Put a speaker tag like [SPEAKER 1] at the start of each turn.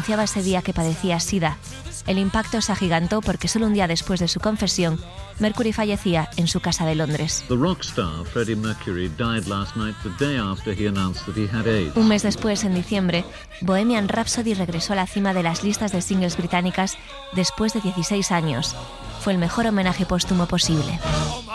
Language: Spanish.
[SPEAKER 1] anunciaba ese día que padecía SIDA. El impacto se agigantó porque solo un día después de su confesión, Mercury fallecía en su casa de Londres.
[SPEAKER 2] The rock star Freddie Mercury died last night, the day after he announced that he had AIDS.
[SPEAKER 1] Un mes después, en diciembre, Bohemian Rhapsody regresó a la cima de las listas de singles británicas después de 16 años. Fue el mejor homenaje póstumo posible.